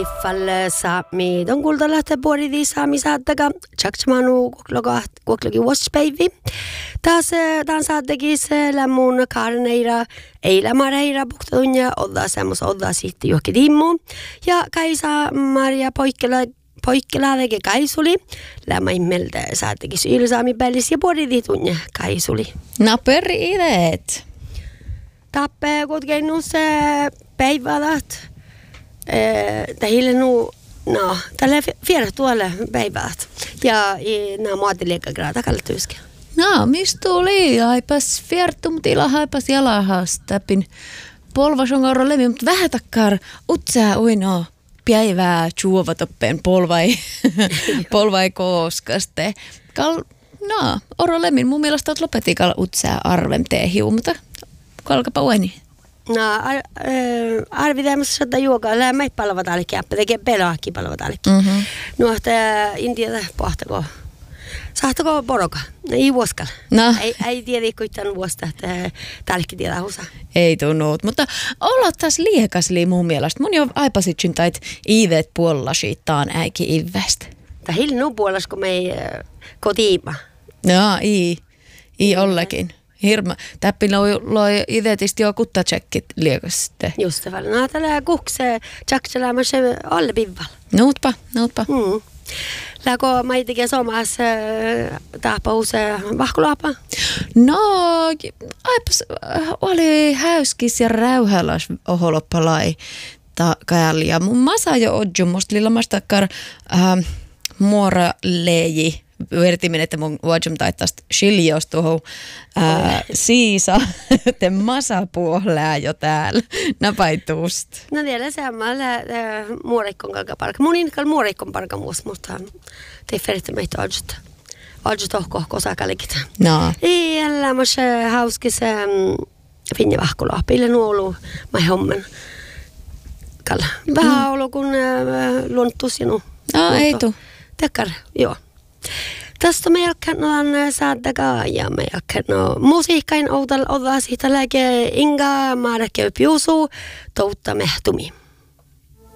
iffalle saami don kuultalatte puoliti saami saattaka tjaksmanu kuoklogi waspäivi. Taas tämän saattekis lämmun karneira eila mareira buktunja odda semmos odda sitti johonkin timmu. Ja Kaisa Maria poikkelaadeke Kaisuli lämmä immeltä saattekis ylsaami päällis ja puoliti tunja Kaisuli. Naper ideet. Tappe kutkennus päivädat. Tähille tälle viedä tuolle päivät. Ja nämä muotiliekka grada kaltuiske. No, mistä tuli? Aipas fiertum tila, haipas jalahas täpin polvas on kauro lemi, mutta vähän takkar utsaa uino päivää juovatoppeen polvai kooskaste. Oro lemin mun mielestä oot lopetikalla utsaa arvem tehiu, mutta kalkapa ueni. No, arvitaamassa että juokaa lämmä palvat alki, tekee pelaakin palvat alki. Nuohta Intiata pohtako. Sahtako poroka? Ei vuoskalla. No. Ei tiedä kuitenkaan vuosta, että tälläkin tiedä osa. Ei tunnuut, mutta olla taas liekasli mun mielestä. Mun jo aipasitsin tait iiveet puollasittaan äikin ivästä. Tämä hilnu puollas, kun me ei kotiima. No, ei ollakin. Hirma. Täppi loi idetisti jo kuttatsekkit liekaste. Just se paljon. No, tällä kuksee tjakselämässä alle pivalla. Nuutpa. Läkö mä itsekin somassa tahpaus vahkulaapa? No, aipas oli häyskis ja räyhäläs oholoppalai takääli. Ja mun masa jo odju musta lillamastakar muora leiji. Vertimin, että mun vuodjum taittaisi shiljaus tuohon siisa, että masapuolää jo täällä. Napaituust. No tiedä samalla muoreikon kalkaparka. Mun inkal muoreikon parka muus, mutta te feritte meitä odjuta. Odjuta kosakallikita. No. Ei elämäs hauskis finja vahkulaa. Pille nuolu mä homman. Kalla. Vähän olo kun luonttus ja Ei tuu. Tekkar, joo. Tästä me jälkeen saadakaan ja me jälkeen musiikkain oddaa siitä lääke inga maarekkö piusu toutta mehtumi.